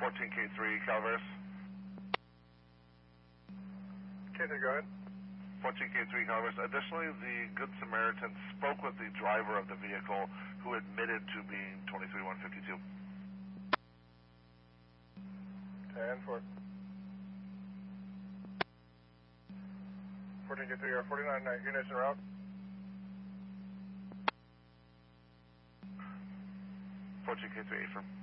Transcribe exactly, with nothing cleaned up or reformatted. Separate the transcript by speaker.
Speaker 1: fourteen K three, Calaveras.
Speaker 2: K three, go ahead.
Speaker 1: fourteen K three, Calaveras. Additionally, the Good Samaritan spoke with the driver of the vehicle who admitted to being twenty-three one fifty-two.
Speaker 2: ten four. fourteen K three, or forty-nine uh, units en route.
Speaker 1: fourteen K three, affirm.